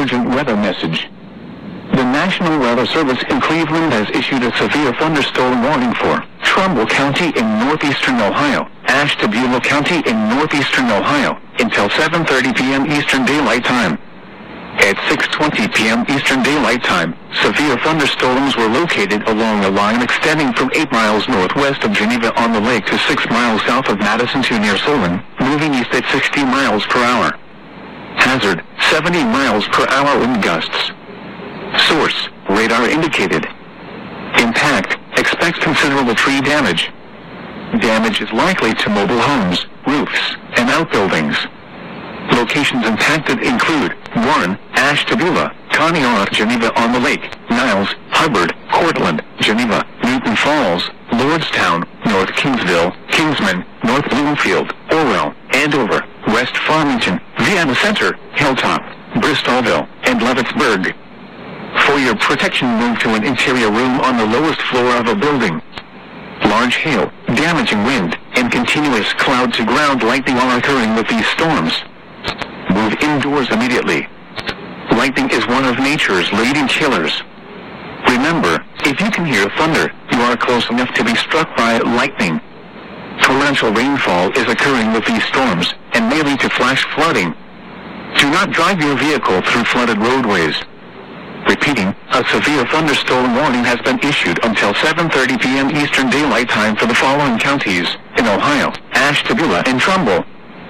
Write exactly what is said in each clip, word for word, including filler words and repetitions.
emergent weather message. The National Weather Service in Cleveland has issued a severe thunderstorm warning for Trumbull County in northeastern Ohio, Ashtabula County in northeastern Ohio, until seven thirty p.m. Eastern Daylight Time. At six twenty p.m. Eastern Daylight Time, severe thunderstorms were located along a line extending from eight miles northwest of Geneva on the lake to six miles south of Madison to near Solon, moving east at sixty miles per hour. Hazard, seventy miles per hour wind gusts. Source, radar indicated. Impact, expect considerable tree damage. Damage is likely to mobile homes, roofs, and outbuildings. Locations impacted include one. Ashtabula, Conneaut, Geneva on the Lake, Niles, Hubbard, Cortland, Geneva, Newton Falls, Lordstown, North Kingsville, Kingsman, North Bloomfield, Orwell, Andover, West Farmington, Vienna Center, Hilltop, Bristolville, and Levittsburg. For your protection, move to an interior room on the lowest floor of a building. Large hail, damaging wind, and continuous cloud-to-ground lightning are occurring with these storms. Move indoors immediately. Lightning is one of nature's leading killers. Remember, if you can hear thunder, you are close enough to be struck by lightning. Torrential rainfall is occurring with these storms and may lead to flash flooding. Do not drive your vehicle through flooded roadways. Repeating, a severe thunderstorm warning has been issued until seven thirty p.m. Eastern Daylight Time for the following counties in Ohio: Ashtabula and Trumbull.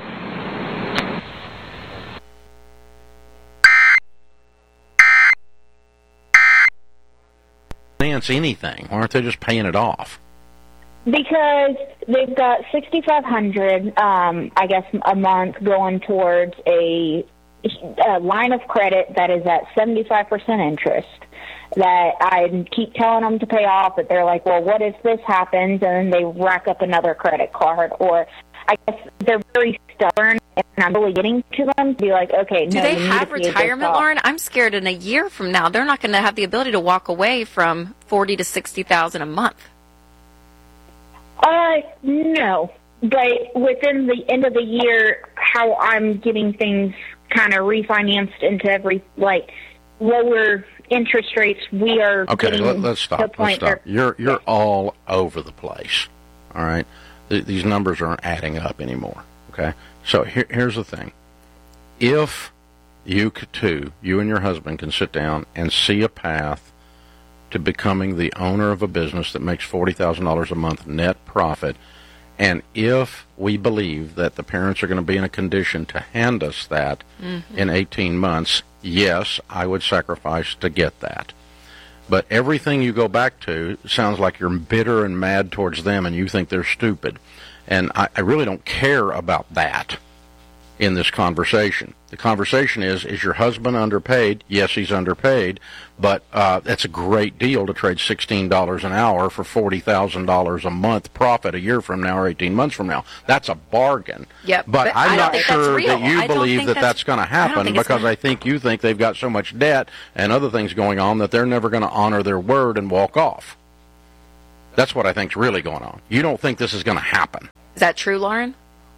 Finance anything? Why aren't they just paying it off? Because they've got sixty-five hundred, um, I guess, a month going towards a, a line of credit that is at seventy-five percent interest. That I keep telling them to pay off, but they're like, well, what if this happens? And then they rack up another credit card. Or I guess they're very stubborn, and I'm really getting to them to be like, okay, do no, they you have need to retirement, Lauren? I'm scared in a year from now they're not going to have the ability to walk away from forty to sixty thousand a month. Uh, no. But within the end of the year, how I'm getting things kind of refinanced into every, like, lower interest rates, we are okay, getting let, let's stop. to the point let's stop. Where, you're you're all over the place. All right? Th- these numbers aren't adding up anymore. Okay? So here, here's the thing. If you could too, you and your husband can sit down and see a path to becoming the owner of a business that makes forty thousand dollars a month net profit, and if we believe that the parents are going to be in a condition to hand us that mm-hmm. in eighteen months, yes, I would sacrifice to get that. But everything you go back to sounds like you're bitter and mad towards them and you think they're stupid. And I, I really don't care about that in this conversation. The conversation is, is your husband underpaid? Yes, he's underpaid, but uh, that's a great deal to trade sixteen dollars an hour for forty thousand dollars a month profit a year from now or eighteen months from now. That's a bargain. Yep, but, but I'm not sure that you I believe that that's, that's going to happen because gonna... I think you think they've got so much debt and other things going on that they're never going to honor their word and walk off. That's what I think's really going on. You don't think this is going to happen. Is that true, Lauren?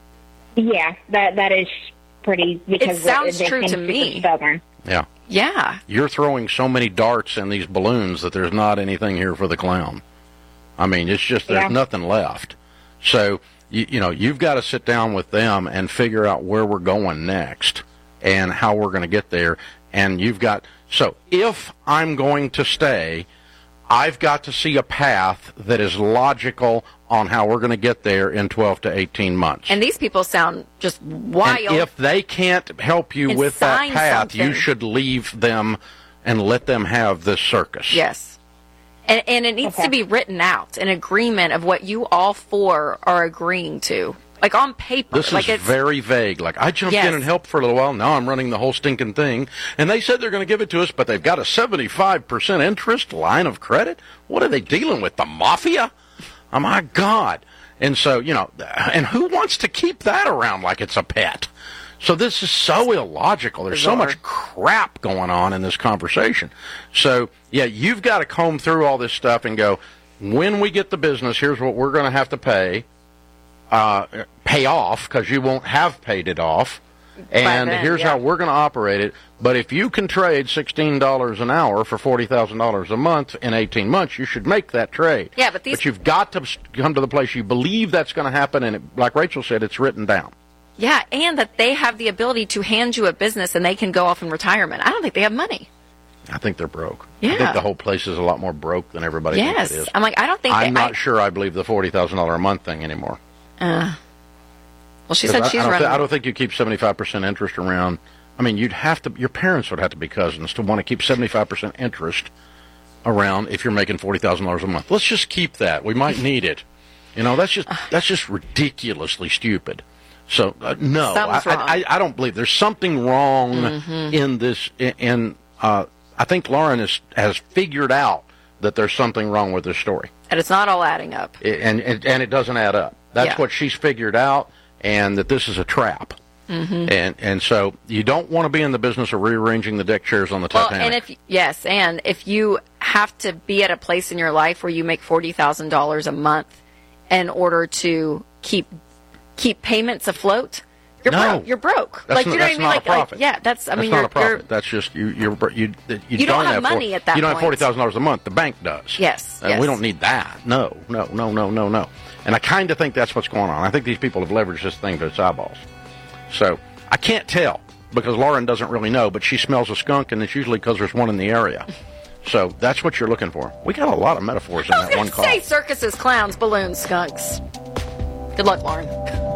Yeah, that that is pretty. Because it sounds they true to me. Stubborn. Yeah. Yeah. You're throwing so many darts in these balloons that there's not anything here for the clown. I mean, it's just there's yeah. nothing left. So you, you know you've got to sit down with them and figure out where we're going next and how we're going to get there. And you've got so if I'm going to stay, I've got to see a path that is logical on how we're going to get there in twelve to eighteen months. And these people sound just wild. And if they can't help you with that path, something. You should leave them and let them have this circus. Yes. And, and it needs okay. to be written out, an agreement of what you all four are agreeing to. Like on paper. This like is it's, very vague. Like, I jumped yes. in and helped for a little while. Now I'm running the whole stinking thing. And they said they're going to give it to us, but they've got a seventy-five percent interest line of credit? What are they dealing with? The mafia? Oh, my God. And so, you know, and who wants to keep that around like it's a pet? So this is so illogical. There's so much crap going on in this conversation. So, yeah, you've got to comb through all this stuff and go, when we get the business, here's what we're going to have to pay. Uh, pay off, because you won't have paid it off. and then, here's yeah. how we're going to operate it. But if you can trade sixteen dollars an hour for forty thousand dollars a month in eighteen months, you should make that trade. Yeah, but these. But you've got to come to the place you believe that's going to happen, and it, like Rachel said, it's written down. Yeah, and that they have the ability to hand you a business and they can go off in retirement. I don't think they have money. I think they're broke. Yeah. I think the whole place is a lot more broke than everybody Yes. thinks it is. I'm like, I don't think I'm they, not I, sure I believe the forty thousand dollars a month thing anymore. Uh, well, she 'Cause said I, she's I don't running. thi- I don't think you keep seventy-five percent interest around. I mean, you'd have to, your parents would have to be cousins to want to keep seventy-five percent interest around if you're making forty thousand dollars a month. Let's just keep that. We might need it. You know, that's just that's just ridiculously stupid. So, uh, no, I, Something's wrong. I, I don't believe there's something wrong Mm-hmm. in this. In, in uh, I think Lauren is, has figured out that there's something wrong with this story. And it's not all adding up. It, and, and and it doesn't add up. That's Yeah. what she's figured out, and that this is a trap. Mm-hmm. And and so you don't want to be in the business of rearranging the deck chairs on the Well, Titanic. and if yes, and if you have to be at a place in your life where you make forty thousand dollars a month in order to keep keep payments afloat, you're No. broke. You're broke. That's like not- you know that's what I mean? not Like, a profit. like yeah, that's I That's mean not you're, a profit. you're That's just you. You're, you you You don't have money for- at that You don't have point. forty thousand dollars a month. The bank does. Yes, and yes. we don't need that. No, no, no, no, no, no. And I kind of think that's what's going on. I think these people have leveraged this thing to its eyeballs. So I can't tell because Lauren doesn't really know, but she smells a skunk, and it's usually because there's one in the area. So that's what you're looking for. We got a lot of metaphors in I was that going one to call. say circuses, clowns, balloons, skunks. Good luck, Lauren.